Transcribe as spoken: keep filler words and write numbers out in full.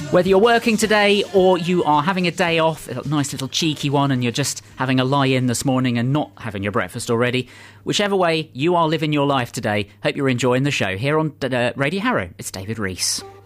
Whether you're working today or you are having a day off, a nice little cheeky one, and you're just having a lie-in this morning and not having your breakfast already, whichever way you are living your life today, hope you're enjoying the show. Here on uh, Radio Harrow, it's David Rees.